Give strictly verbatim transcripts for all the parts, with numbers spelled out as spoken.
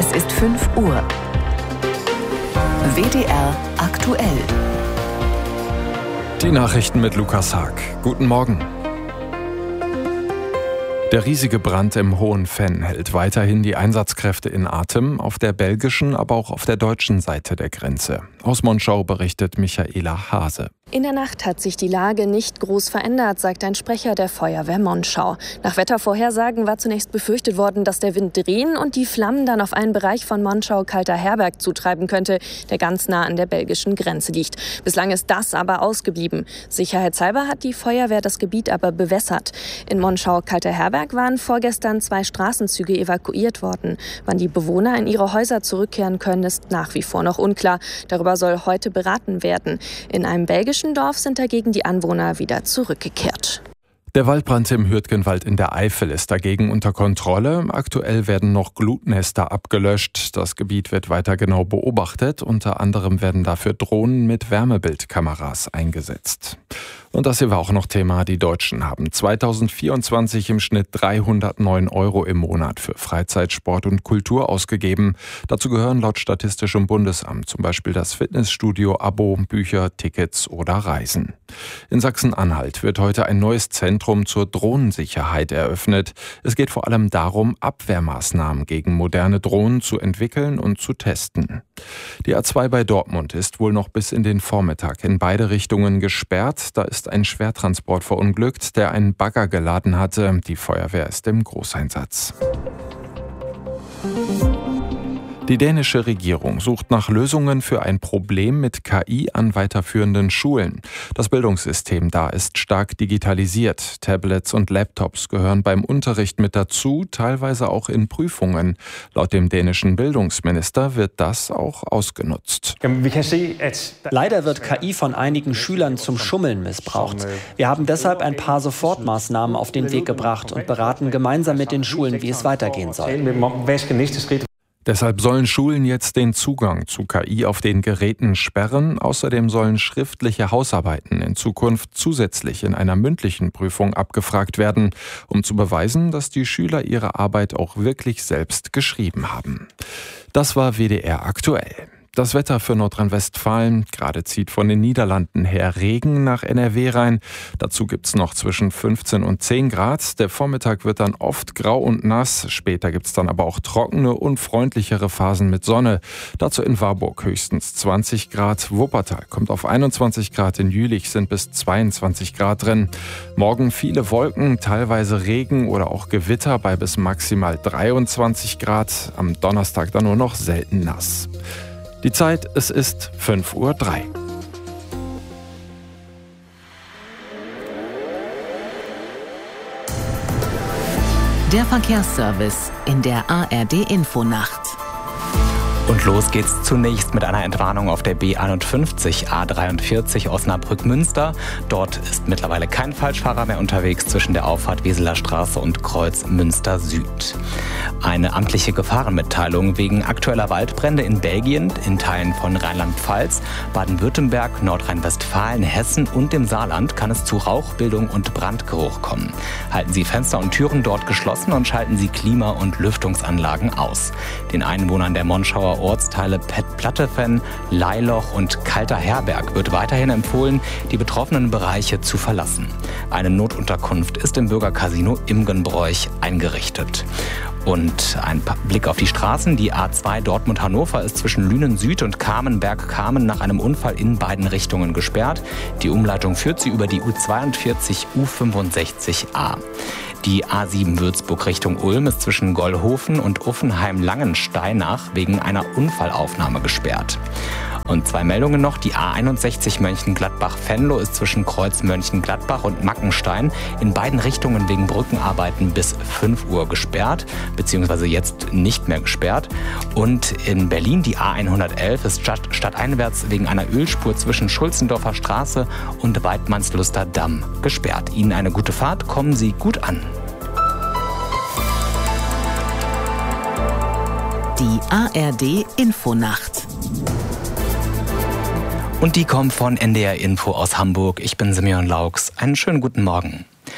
Es ist fünf Uhr. W D R aktuell. Die Nachrichten mit Lukas Haag. Guten Morgen. Der riesige Brand im Hohen Venn hält weiterhin die Einsatzkräfte in Atem, auf der belgischen, aber auch auf der deutschen Seite der Grenze. Aus Monschau berichtet Michaela Hase. In der Nacht hat sich die Lage nicht groß verändert, sagt ein Sprecher der Feuerwehr Monschau. Nach Wettervorhersagen war zunächst befürchtet worden, dass der Wind drehen und die Flammen dann auf einen Bereich von Monschau-Kalter-Herberg zutreiben könnte, der ganz nah an der belgischen Grenze liegt. Bislang ist das aber ausgeblieben. Sicherheitshalber hat die Feuerwehr das Gebiet aber bewässert. In Monschau-Kalter-Herberg waren vorgestern zwei Straßenzüge evakuiert worden. Wann die Bewohner in ihre Häuser zurückkehren können, ist nach wie vor noch unklar. Darüber soll heute beraten werden. In einem belgischen Dorf sind dagegen die Anwohner wieder zurückgekehrt. Der Waldbrand im Hürtgenwald in der Eifel ist dagegen unter Kontrolle. Aktuell werden noch Glutnester abgelöscht. Das Gebiet wird weiter genau beobachtet. Unter anderem werden dafür Drohnen mit Wärmebildkameras eingesetzt. Und das hier war auch noch Thema. Die Deutschen haben zweitausendvierundzwanzig im Schnitt dreihundertneun Euro im Monat für Freizeit, Sport und Kultur ausgegeben. Dazu gehören laut Statistischem Bundesamt zum Beispiel das Fitnessstudio, Abo, Bücher, Tickets oder Reisen. In Sachsen-Anhalt wird heute ein neues Zentrum zur Drohnensicherheit eröffnet. Es geht vor allem darum, Abwehrmaßnahmen gegen moderne Drohnen zu entwickeln und zu testen. Die A zwei bei Dortmund ist wohl noch bis in den Vormittag in beide Richtungen gesperrt. Da ist ein Schwertransport verunglückt, der einen Bagger geladen hatte. Die Feuerwehr ist im Großeinsatz. Die dänische Regierung sucht nach Lösungen für ein Problem mit K I an weiterführenden Schulen. Das Bildungssystem da ist stark digitalisiert. Tablets und Laptops gehören beim Unterricht mit dazu, teilweise auch in Prüfungen. Laut dem dänischen Bildungsminister wird das auch ausgenutzt. Leider wird K I von einigen Schülern zum Schummeln missbraucht. Wir haben deshalb ein paar Sofortmaßnahmen auf den Weg gebracht und beraten gemeinsam mit den Schulen, wie es weitergehen soll. Deshalb sollen Schulen jetzt den Zugang zu K I auf den Geräten sperren. Außerdem sollen schriftliche Hausarbeiten in Zukunft zusätzlich in einer mündlichen Prüfung abgefragt werden, um zu beweisen, dass die Schüler ihre Arbeit auch wirklich selbst geschrieben haben. Das war W D R aktuell. Das Wetter für Nordrhein-Westfalen. Gerade zieht von den Niederlanden her Regen nach N R W rein. Dazu gibt's noch zwischen fünfzehn und zehn Grad. Der Vormittag wird dann oft grau und nass. Später gibt's dann aber auch trockene und freundlichere Phasen mit Sonne. Dazu in Warburg höchstens zwanzig Grad. Wuppertal kommt auf einundzwanzig Grad. In Jülich sind bis zweiundzwanzig Grad drin. Morgen viele Wolken, teilweise Regen oder auch Gewitter bei bis maximal dreiundzwanzig Grad. Am Donnerstag dann nur noch selten nass. Die Zeit, es ist fünf Uhr drei. Der Verkehrsservice in der A R D-Infonacht. Und los geht's zunächst mit einer Entwarnung auf der B einundfünfzig A dreiundvierzig Osnabrück-Münster. Dort ist mittlerweile kein Falschfahrer mehr unterwegs zwischen der Auffahrt Weseler Straße und Kreuz Münster Süd. Eine amtliche Gefahrenmitteilung wegen aktueller Waldbrände in Belgien, in Teilen von Rheinland-Pfalz, Baden-Württemberg, Nordrhein-Westfalen, Hessen und dem Saarland kann es zu Rauchbildung und Brandgeruch kommen. Halten Sie Fenster und Türen dort geschlossen und schalten Sie Klima- und Lüftungsanlagen aus. Den Einwohnern der Monschauer Ortsteile Plattefenn, Leiloch und Kalter Herberg wird weiterhin empfohlen, die betroffenen Bereiche zu verlassen. Eine Notunterkunft ist im Bürgercasino Imgenbroich eingerichtet. Und ein Blick auf die Straßen. Die A zwei Dortmund-Hannover ist zwischen Lünen Süd und Kamenberg-Kamen nach einem Unfall in beiden Richtungen gesperrt. Die Umleitung führt sie über die U zweiundvierzig U fünfundsechzig A. Die A sieben Würzburg Richtung Ulm ist zwischen Gollhofen und Uffenheim-Langensteinach wegen einer Unfallaufnahme gesperrt. Und zwei Meldungen noch. Die A einundsechzig Mönchengladbach-Venlo ist zwischen Kreuz Mönchengladbach und Mackenstein in beiden Richtungen wegen Brückenarbeiten bis fünf Uhr gesperrt, beziehungsweise jetzt nicht mehr gesperrt. Und in Berlin die A hundertelf ist stadt, stadteinwärts wegen einer Ölspur zwischen Schulzendorfer Straße und Weidmannsluster Damm gesperrt. Ihnen eine gute Fahrt, kommen Sie gut an. Die A R D-Infonacht. Und die kommt von N D R Info aus Hamburg. Ich bin Simeon Laux. Einen schönen guten Morgen.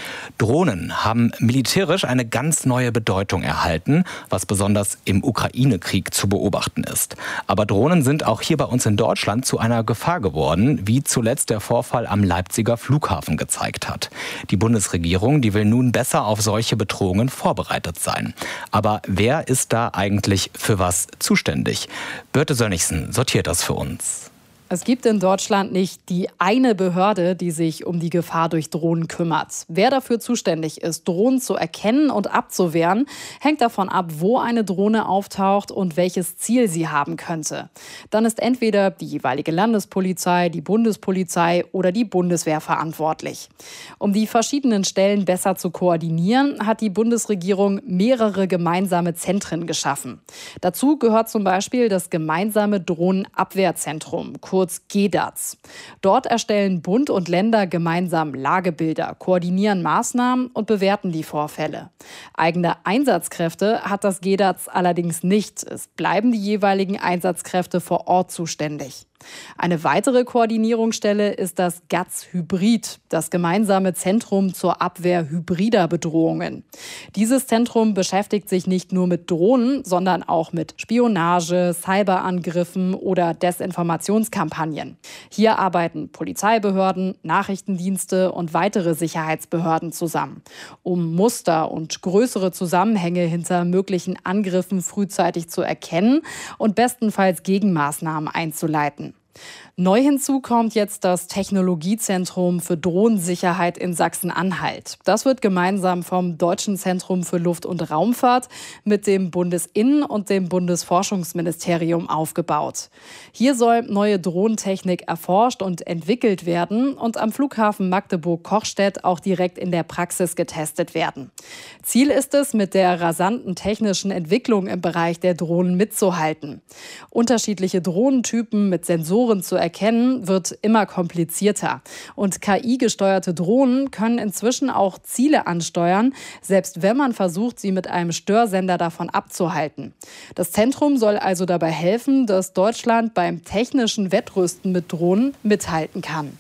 Drohnen haben militärisch eine ganz neue Bedeutung erhalten, was besonders im Ukraine-Krieg zu beobachten ist. Aber Drohnen sind auch hier bei uns in Deutschland zu einer Gefahr geworden, wie zuletzt der Vorfall am Leipziger Flughafen gezeigt hat. Die Bundesregierung, die will nun besser auf solche Bedrohungen vorbereitet sein. Aber wer ist da eigentlich für was zuständig? Birte Sönnigsen sortiert das für uns. Es gibt in Deutschland nicht die eine Behörde, die sich um die Gefahr durch Drohnen kümmert. Wer dafür zuständig ist, Drohnen zu erkennen und abzuwehren, hängt davon ab, wo eine Drohne auftaucht und welches Ziel sie haben könnte. Dann ist entweder die jeweilige Landespolizei, die Bundespolizei oder die Bundeswehr verantwortlich. Um die verschiedenen Stellen besser zu koordinieren, hat die Bundesregierung mehrere gemeinsame Zentren geschaffen. Dazu gehört zum Beispiel das gemeinsame Drohnenabwehrzentrum, kurz G D A Z. Dort erstellen Bund und Länder gemeinsam Lagebilder, koordinieren Maßnahmen und bewerten die Vorfälle. Eigene Einsatzkräfte hat das G D A Z allerdings nicht. Es bleiben die jeweiligen Einsatzkräfte vor Ort zuständig. Eine weitere Koordinierungsstelle ist das G A Z Hybrid, das gemeinsame Zentrum zur Abwehr hybrider Bedrohungen. Dieses Zentrum beschäftigt sich nicht nur mit Drohnen, sondern auch mit Spionage, Cyberangriffen oder Desinformationskampagnen. Hier arbeiten Polizeibehörden, Nachrichtendienste und weitere Sicherheitsbehörden zusammen, um Muster und größere Zusammenhänge hinter möglichen Angriffen frühzeitig zu erkennen und bestenfalls Gegenmaßnahmen einzuleiten. Neu hinzu kommt jetzt das Technologiezentrum für Drohnensicherheit in Sachsen-Anhalt. Das wird gemeinsam vom Deutschen Zentrum für Luft- und Raumfahrt mit dem Bundesinnen- und dem Bundesforschungsministerium aufgebaut. Hier soll neue Drohnentechnik erforscht und entwickelt werden und am Flughafen Magdeburg-Kochstedt auch direkt in der Praxis getestet werden. Ziel ist es, mit der rasanten technischen Entwicklung im Bereich der Drohnen mitzuhalten. Unterschiedliche Drohnentypen mit Sensoren zu erkennen, wird immer komplizierter. Und K I-gesteuerte Drohnen können inzwischen auch Ziele ansteuern, selbst wenn man versucht, sie mit einem Störsender davon abzuhalten. Das Zentrum soll also dabei helfen, dass Deutschland beim technischen Wettrüsten mit Drohnen mithalten kann.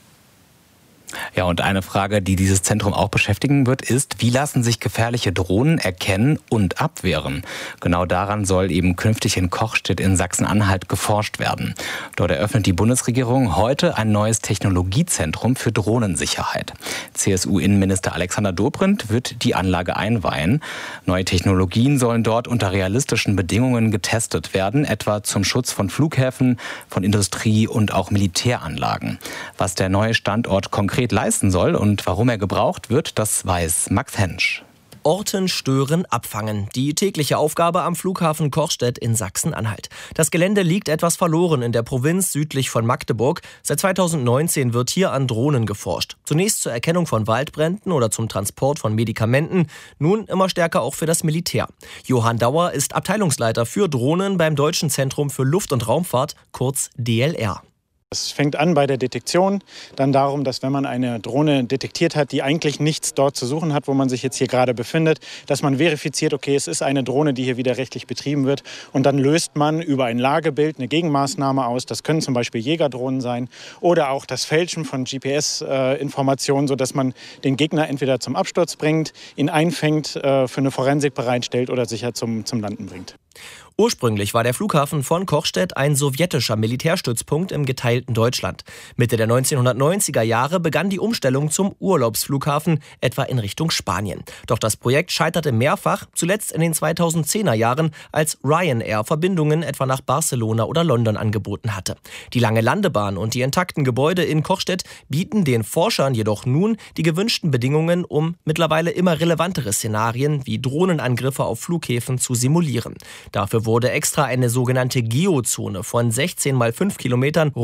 Ja, und eine Frage, die dieses Zentrum auch beschäftigen wird, ist, wie lassen sich gefährliche Drohnen erkennen und abwehren? Genau daran soll eben künftig in Kochstedt in Sachsen-Anhalt geforscht werden. Dort eröffnet die Bundesregierung heute ein neues Technologiezentrum für Drohnensicherheit. C S U-Innenminister Alexander Dobrindt wird die Anlage einweihen. Neue Technologien sollen dort unter realistischen Bedingungen getestet werden, etwa zum Schutz von Flughäfen, von Industrie- und auch Militäranlagen. Was der neue Standort konkret leisten soll und warum er gebraucht wird, das weiß Max Hensch. Orten, stören, abfangen. Die tägliche Aufgabe am Flughafen Kochstedt in Sachsen-Anhalt. Das Gelände liegt etwas verloren in der Provinz südlich von Magdeburg. Seit zweitausendneunzehn wird hier an Drohnen geforscht. Zunächst zur Erkennung von Waldbränden oder zum Transport von Medikamenten. Nun immer stärker auch für das Militär. Johann Dauer ist Abteilungsleiter für Drohnen beim Deutschen Zentrum für Luft- und Raumfahrt, kurz D L R. Es fängt an bei der Detektion, dann darum, dass wenn man eine Drohne detektiert hat, die eigentlich nichts dort zu suchen hat, wo man sich jetzt hier gerade befindet, dass man verifiziert, okay, es ist eine Drohne, die hier widerrechtlich betrieben wird. Und dann löst man über ein Lagebild eine Gegenmaßnahme aus. Das können zum Beispiel Jägerdrohnen sein oder auch das Fälschen von G P S-Informationen, sodass man den Gegner entweder zum Absturz bringt, ihn einfängt, für eine Forensik bereitstellt oder sicher zum, zum Landen bringt. Ursprünglich war der Flughafen von Kochstedt ein sowjetischer Militärstützpunkt im geteilten Deutschland. Mitte der neunzehnhundertneunziger Jahre begann die Umstellung zum Urlaubsflughafen, etwa in Richtung Spanien. Doch das Projekt scheiterte mehrfach, zuletzt in den zweitausendzehner Jahren, als Ryanair Verbindungen etwa nach Barcelona oder London angeboten hatte. Die lange Landebahn und die intakten Gebäude in Kochstedt bieten den Forschern jedoch nun die gewünschten Bedingungen, um mittlerweile immer relevantere Szenarien wie Drohnenangriffe auf Flughäfen zu simulieren. Dafür wurde extra eine sogenannte Geozone von sechzehn mal fünf Kilometern